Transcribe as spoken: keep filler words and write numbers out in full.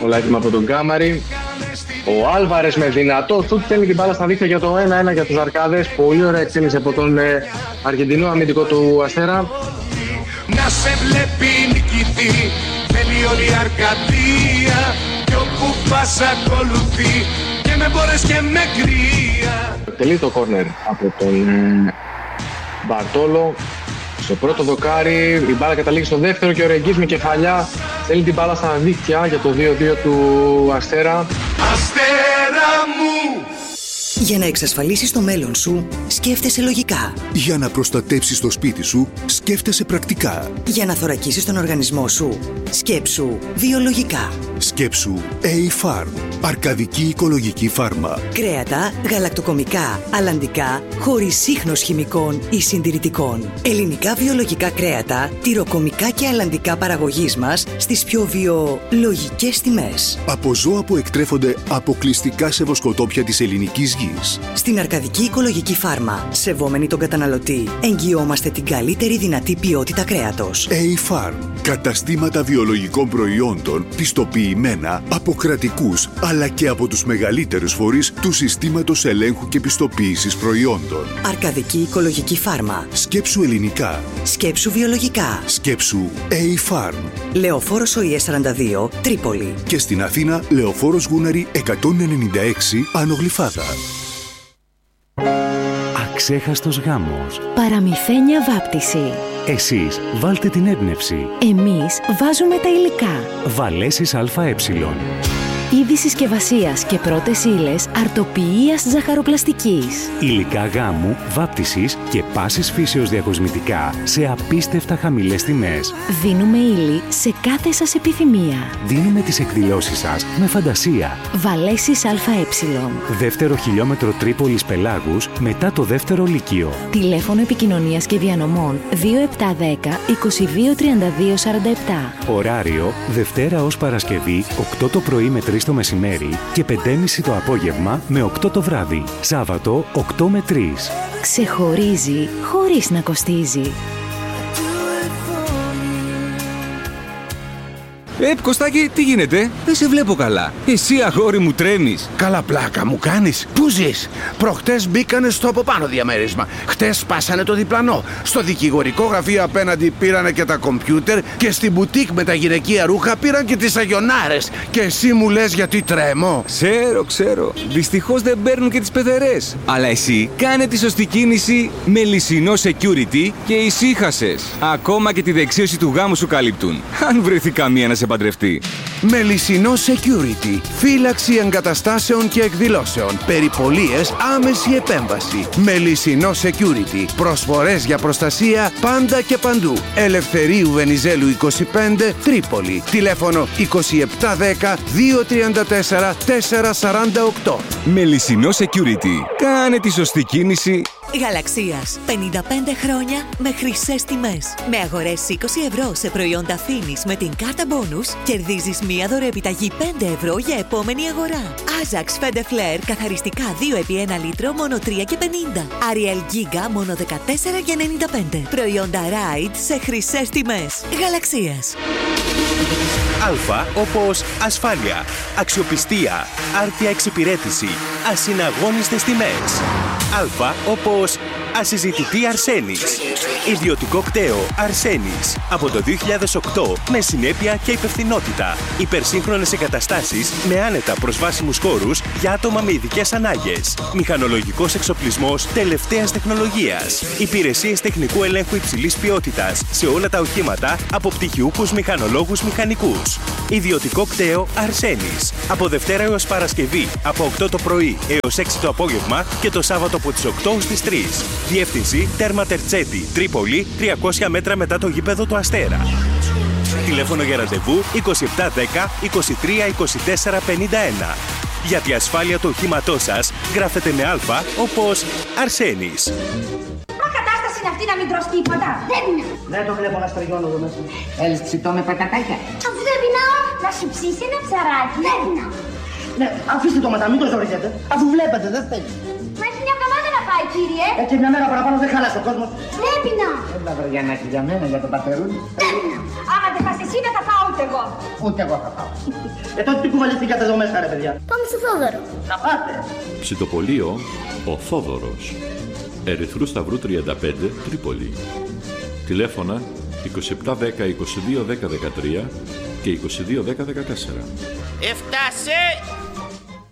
Όλα έτοιμα από τον Κάμαρη. Ο Άλβαρες με δυνατό σουτ στέλνει την μπάλα στα δίχτυα για το ένα ένα για τους Αρκάδες. Πολύ ωραία εκτέλεση από τον ε, Αργεντινό αμυντικό του Αστέρα. Να σε βλέπει νικητή, θέλει όλη η Αρκαδία, κι όπου πας ακολουθεί και με μπόρες και με κρύα. Εκτελεί το κόρνερ από τον ε, Μπαρτόλο. Στο πρώτο δοκάρι η μπάλα καταλήγει στο δεύτερο και ο Ρεγγής με κεφαλιά στέλνει την μπάλα στα δίχτυα για το δύο δύο του Αστέρα. Αστέρα μου! Για να εξασφαλίσεις το μέλλον σου, σκέφτεσαι λογικά. Για να προστατέψεις το σπίτι σου, σκέφτεσαι πρακτικά. Για να θωρακίσεις τον οργανισμό σου, σκέψου βιολογικά. Σκέψου A-Farm, αρκαδική οικολογική φάρμα. Κρέατα, γαλακτοκομικά, αλλαντικά, χωρίς σύχνος χημικών ή συντηρητικών. Ελληνικά βιολογικά κρέατα, τυροκομικά και αλλαντικά παραγωγής μας στις πιο βιολογικές τιμές. Από ζώα που εκτρέφονται αποκλειστικά σε βοσκοτόπια της ελληνικής γης. Στην αρκαδική οικολογική φάρμα, σεβόμενοι τον καταναλωτή, εγγυόμαστε την καλύτερη δυνατή ποιότητα κρέατος. A-Farm, καταστήματα βιολογικών προϊόντων, πιστοποιημένα από κρατικούς αλλά και από τους μεγαλύτερους φορείς του συστήματος ελέγχου και πιστοποίησης προϊόντων. Αρκαδική οικολογική φάρμα. Σκέψου ελληνικά. Σκέψου βιολογικά. Σκέψου A-Farm. Λεωφόρος ΟΗΕ σαράντα δύο, Τρίπολη. Και στην Αθήνα, Λεωφόρος Γούναρη εκατόν ενενήντα έξι, Άνω Γλυφάδα. Αξέχαστος γάμος. Παραμυθένια βάπτιση. Εσείς βάλτε την έμπνευση. Εμείς βάζουμε τα υλικά. Βαλέσεις ΑΕ. Είδη συσκευασίας και πρώτες ύλες αρτοποιίας ζαχαροπλαστικής. Υλικά γάμου, βάπτισης και πάσης φύσεως διακοσμητικά σε απίστευτα χαμηλές τιμές. Δίνουμε ύλη σε κάθε σας επιθυμία. Δίνουμε τις εκδηλώσεις σας με φαντασία. Βαλέσεις ΑΕ. Δεύτερο χιλιόμετρο Τρίπολης Πελάγους μετά το δεύτερο λύκειο. Τηλέφωνο επικοινωνίας και διανομών δύο επτά ένα μηδέν είκοσι δύο τριάντα δύο σαράντα επτά. Ωράριο Δευτέρα ως Παρασκευή οκτώ το πρωί με τρεις το μεσημέρι και πέντε και μισή το απόγευμα με οκτώ το βράδυ. Σάββατο οκτώ με τρεις. Ξεχωρίζει χωρίς να κοστίζει. Ε, Κωστάκη, τι γίνεται? Δεν σε βλέπω καλά. Εσύ, αγόρι μου, τρέμεις. Καλά πλάκα μου κάνεις. Πού ζεις? Προχτές μπήκανε στο από πάνω διαμέρισμα. Χτες σπάσανε το διπλανό. Στο δικηγορικό γραφείο απέναντι πήρανε και τα κομπιούτερ και στην μπουτίκ με τα γυναικεία ρούχα πήραν και τις αγιονάρες. Και εσύ μου λες γιατί τρέμω? Ξέρω, ξέρω. Δυστυχώς δεν παίρνουν και τις πεθερές. Αλλά εσύ κάνε τη σωστή κίνηση με Λυσινό Security και ησύχασες. Ακόμα και τη δεξίωση του γάμου σου καλύπτουν. Αν βρεθεί καμία να σε παντρευτεί. Μελισσινό Security. Φύλαξη εγκαταστάσεων και εκδηλώσεων. Περιπολίες, άμεση επέμβαση. Μελισσινό Security. Προσφορές για προστασία πάντα και παντού. Ελευθερίου Βενιζέλου είκοσι πέντε, Τρίπολη. Τηλέφωνο είκοσι επτά δέκα δύο τριάντα τέσσερα τετρακόσια σαράντα οκτώ. Μελισσινό Security. Κάνε τη σωστή κίνηση. Γαλαξίας. πενήντα πέντε χρόνια με χρυσές τιμές. Με αγορές είκοσι ευρώ σε προϊόντα Φίνης με την κάρτα bonus, κερδίζεις μία δωρεοεπιταγή πέντε ευρώ για επόμενη αγορά. Άζαξ Φέντε Φλερ καθαριστικά δύο επί ένα λίτρο μόνο τρία και πενήντα. Ariel Giga μόνο δεκατέσσερα και ενενήντα πέντε. Προϊόντα Ride σε χρυσές τιμές. Γαλαξίας. Α όπως ασφάλεια, αξιοπιστία, άρτια εξυπηρέτηση, ασυναγώνιστες τιμές. Α όπως ασυζητητή Αρσένης. Ιδιωτικό κτέο Αρσένης. Από το δύο χιλιάδες οκτώ με συνέπεια και υπευθυνότητα. Υπερσύγχρονες εγκαταστάσεις με άνετα προσβάσιμους χώρους για άτομα με ειδικές ανάγκες. Μηχανολογικός εξοπλισμός τελευταίας τεχνολογίας. Υπηρεσίες τεχνικού ελέγχου υψηλής ποιότητας σε όλα τα οχήματα από πτυχιούχους μηχανολόγους μηχανικούς. Ιδιωτικό κτέο Αρσένης. Από Δευτέρα έως Παρασκευή από οκτώ το πρωί έως έξι το απόγευμα και το Σάββατο από τις οκτώ στις τρεις. Διεύθυνση Τέρμα Τερτσέτη, Τρίπολη, τριακόσια μέτρα μετά το γήπεδο του Αστέρα. Τηλέφωνο για ραντεβού είκοσι επτά δέκα είκοσι τρία είκοσι τέσσερα πενήντα ένα. Για τη ασφάλεια του οχήματός σας γράφετε με Α όπως Αρσένης. Μα κατάσταση είναι αυτή να μην τρως τίποτα. Δεν πεινά. Δεν το βλέπω να στραγγιώνω εδώ μέσα. Θέλεις ψητό με πατατάκια? Αφού δεν πεινάω, να σου ψήσει ένα ψαράκι. Δεν πεινάω. Ναι, αφήστε το μετά, μην το ζορίζετε. Αφού βλέπετε, δεν θέλει. Μα έχει μια εβδομάδα να πάει, κύριε. Ε, και μια μέρα παραπάνω δεν χάλασε ο κόσμος. Δεν πεινάω. Έλα, βρε Γιαννάκη, για μένα, για τον πατερούλη. Δεν πεινάω. Άμα δεν πας εσύ, δεν θα φάω ούτε εγώ. Ούτε εγώ θα πάω. Ε, τότε τι κουβαληθήκατε εδώ μέσα, ρε παιδιά. Πάμε στο Θόδωρο. Να πάτε. Ψητοπολείο Ο Θόδωρος. Ερυθρού Σταυρού τριάντα πέντε, Τρίπολη. Τηλέφωνα είκοσι επτά δέκα είκοσι δύο δέκα δεκατρία και είκοσι δύο δέκα δεκατέσσερα. Έφτασε!